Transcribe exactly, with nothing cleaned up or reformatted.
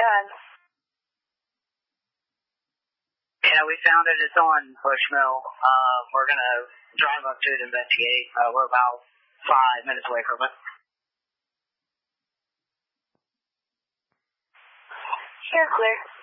done? Yeah, we found it. It's on Bushmill. Uh, we're going to drive up to it and investigate. Uh, we're about five minutes away from it. You're clear.